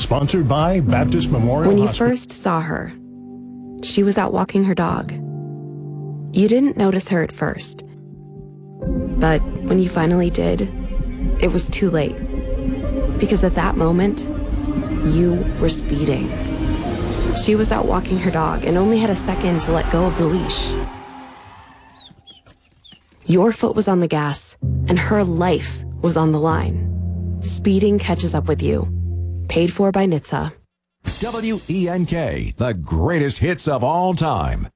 Sponsored by Baptist Memorial When you Hospital. first saw her, she was out walking her dog. You didn't notice her at first. But when you finally did, it was too late. Because at that moment, you were speeding. She was out walking her dog and only had a second to let go of the leash. Your foot was on the gas, and her life was on the line. Speeding catches up with you. Paid for by NHTSA. WENK, the greatest hits of all time.